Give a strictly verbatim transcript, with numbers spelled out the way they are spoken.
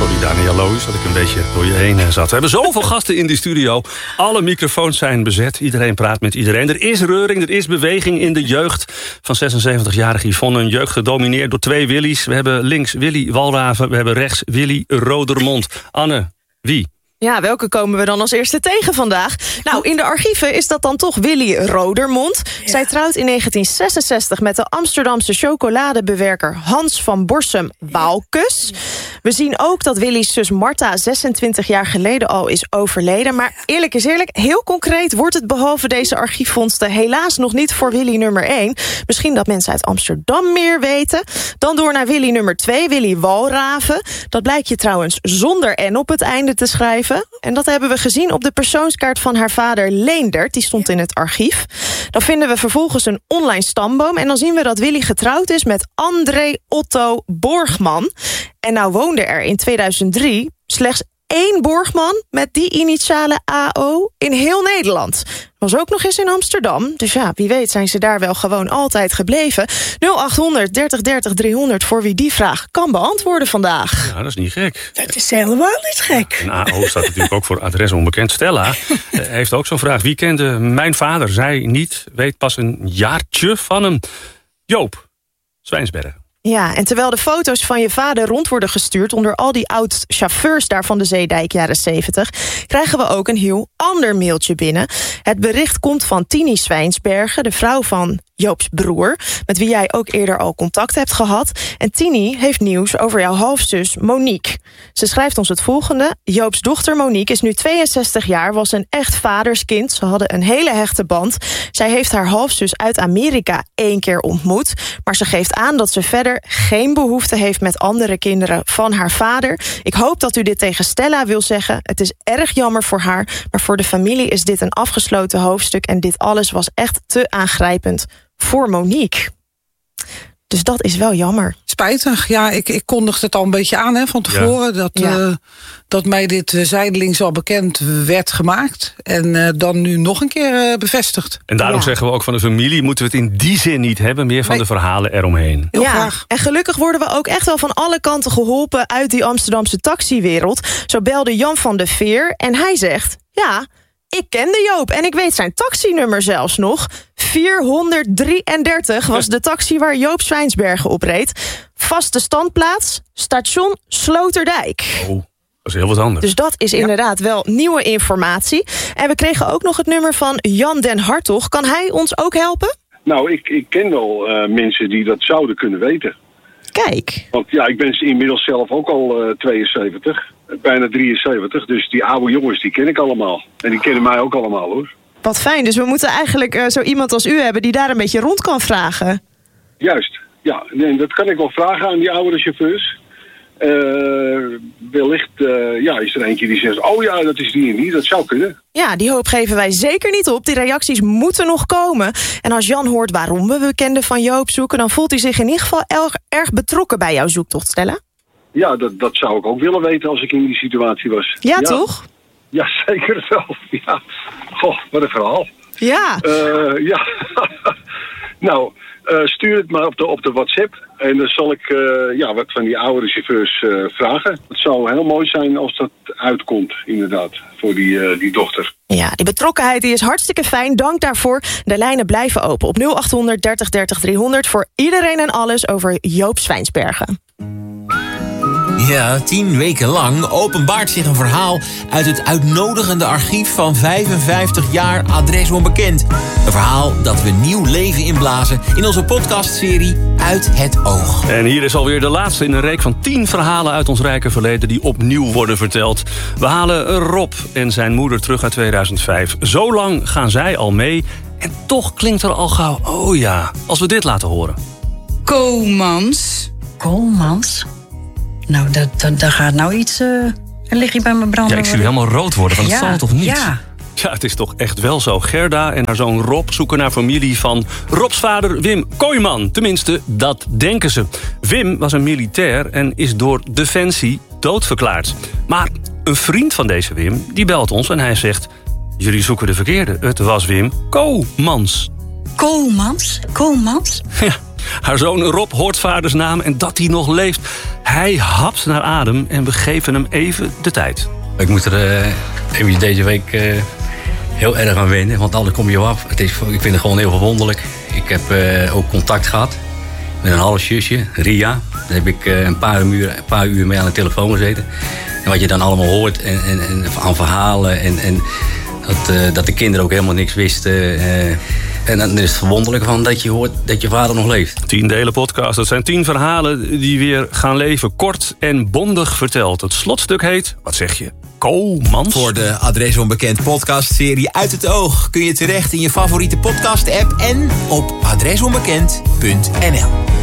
sorry Daniel Loos dat ik een beetje door je heen zat. We hebben zoveel gasten in die studio. Alle microfoons zijn bezet. Iedereen praat met iedereen. Er is reuring, er is beweging in de jeugd van zesenzeventigjarige Yvonne. Een jeugd gedomineerd door twee Willys. We hebben links Willy Walraven, we hebben rechts Willy Rodermond. Anne, wie? Ja, welke komen we dan als eerste tegen vandaag? Nou, in de archieven is dat dan toch Willy Rodermond. Ja. Zij trouwt in negentien zesenzestig met de Amsterdamse chocoladebewerker Hans van Borsum-Waalkes. We zien ook dat Willy's zus Marta zesentwintig jaar geleden al is overleden. Maar eerlijk is eerlijk, heel concreet wordt het behalve deze archiefvondsten helaas nog niet voor Willy nummer één. Misschien dat mensen uit Amsterdam meer weten. Dan door naar Willy nummer twee, Willy Walraven. Dat blijkt je trouwens zonder N op het einde te schrijven. En dat hebben we gezien op de persoonskaart van haar vader Leendert. Die stond in het archief. Dan vinden we vervolgens een online stamboom. En dan zien we dat Willy getrouwd is met André Otto Borgman. En nou woonde er in tweeduizend drie slechts één Borgman met die initialen A O in heel Nederland. Was ook nog eens in Amsterdam. Dus ja, wie weet zijn ze daar wel gewoon altijd gebleven. nul achthonderd dertig dertig driehonderd voor wie die vraag kan beantwoorden vandaag. Ja, dat is niet gek. Dat is helemaal niet gek. En A O staat natuurlijk ook voor adres onbekend. Stella heeft ook zo'n vraag. Wie kende mijn vader? Zij niet. Weet pas een jaartje van hem. Joop Zwijnsbergen. Ja, en terwijl de foto's van je vader rond worden gestuurd onder al die oud-chauffeurs daar van de Zeedijk jaren zeventig, krijgen we ook een heel ander mailtje binnen. Het bericht komt van Tini Zwijnsbergen, de vrouw van Joop's broer, met wie jij ook eerder al contact hebt gehad. En Tini heeft nieuws over jouw halfzus Monique. Ze schrijft ons het volgende. Joop's dochter Monique is nu tweeënzestig jaar, was een echt vaderskind. Ze hadden een hele hechte band. Zij heeft haar halfzus uit Amerika één keer ontmoet, maar ze geeft aan dat ze verder geen behoefte heeft met andere kinderen van haar vader. Ik hoop dat u dit tegen Stella wil zeggen. Het is erg jammer voor haar, maar voor de familie is dit een afgesloten hoofdstuk en dit alles was echt te aangrijpend voor Monique. Dus dat is wel jammer. Spijtig. Ja, ik, ik kondigde het al een beetje aan hè, van tevoren. Ja. Dat, ja. uh, dat mij dit uh, zijdelings al bekend werd gemaakt. En uh, dan nu nog een keer uh, bevestigd. En daarom ja. zeggen we ook van de familie, moeten we het in die zin niet hebben. Meer van nee. de verhalen eromheen. Heel ja. graag. En gelukkig worden we ook echt wel van alle kanten geholpen uit die Amsterdamse taxiwereld. Zo belde Jan van de Veer en hij zegt, ja, ik kende Joop en ik weet zijn taxinummer zelfs nog. vierhonderddrieëndertig was de taxi waar Joop Zwijnsbergen op reed. Vaste standplaats, station Sloterdijk. Oh, dat is heel wat anders. Dus dat is ja. inderdaad wel nieuwe informatie. En we kregen ook nog het nummer van Jan den Hartog. Kan hij ons ook helpen? Nou, ik, ik ken wel uh, mensen die dat zouden kunnen weten. Kijk. Want ja, ik ben inmiddels zelf ook al uh, tweeënzeventig. Bijna drieënzeventig. Dus die oude jongens, die ken ik allemaal. En die kennen mij ook allemaal, hoor. Wat fijn. Dus we moeten eigenlijk uh, zo iemand als u hebben die daar een beetje rond kan vragen. Juist. Ja, nee, dat kan ik wel vragen aan die oudere chauffeurs. Uh, wellicht uh, ja, is er eentje die zegt, oh ja, dat is die en die. Dat zou kunnen. Ja, die hoop geven wij zeker niet op. Die reacties moeten nog komen. En als Jan hoort waarom we bekenden van Joop zoeken, dan voelt hij zich in ieder geval erg, erg betrokken bij jouw zoektocht, Stella. Ja, dat, dat zou ik ook willen weten als ik in die situatie was. Ja, ja. toch? Ja, zeker wel. Ja. Goh, wat een verhaal. Ja. Uh, ja. nou, uh, stuur het maar op de, op de WhatsApp. En dan zal ik uh, ja, wat van die oudere chauffeurs uh, vragen. Het zou heel mooi zijn als dat uitkomt, inderdaad, voor die, uh, die dochter. Ja, die betrokkenheid die is hartstikke fijn. Dank daarvoor. De lijnen blijven open op nul achthonderd dertig dertig driehonderd... voor iedereen en alles over Joop Zwijnsbergen. Ja, tien weken lang openbaart zich een verhaal uit het uitnodigende archief van vijfenvijftig jaar Adres Onbekend. Een verhaal dat we nieuw leven inblazen in onze podcastserie Uit het Oog. En hier is alweer de laatste in een reek van tien verhalen uit ons rijke verleden die opnieuw worden verteld. We halen Rob en zijn moeder terug uit tweeduizend vijf. Zo lang gaan zij al mee en toch klinkt er al gauw, oh ja, als we dit laten horen. Koolmans. Koolmans? Nou, dat, dat, dat gaat nou iets... Uh, een lichtje bij mijn branden. Ja, ik zie u helemaal rood worden, van het ja, zal toch niet? Ja. Ja, het is toch echt wel zo. Gerda en haar zoon Rob zoeken naar familie van Robs vader Wim Kooijman. Tenminste, dat denken ze. Wim was een militair en is door Defensie doodverklaard. Maar een vriend van deze Wim, die belt ons en hij zegt... jullie zoeken de verkeerde. Het was Wim Koolmans. Koolmans? Koolmans? Ja. Haar zoon Rob hoort vaders naam en dat hij nog leeft. Hij hapt naar adem en we geven hem even de tijd. Ik moet er uh, even deze week uh, heel erg aan wennen, want alles kom je af. Het is, ik vind het gewoon heel verwonderlijk. Ik heb uh, ook contact gehad met een half zusje, Ria. Daar heb ik uh, een, paar uur, een paar uur mee aan de telefoon gezeten. En wat je dan allemaal hoort en, en, en aan verhalen en, en dat, uh, dat de kinderen ook helemaal niks wisten. Uh, en dan is het verwonderlijk van dat je hoort dat je vader nog leeft. Tien delen podcast. Dat zijn tien verhalen die weer gaan leven. Kort en bondig verteld. Het slotstuk heet, wat zeg je, Komans? Voor de Adres Onbekend podcastserie Uit het Oog kun je terecht in je favoriete podcast-app en op adresonbekend punt n l.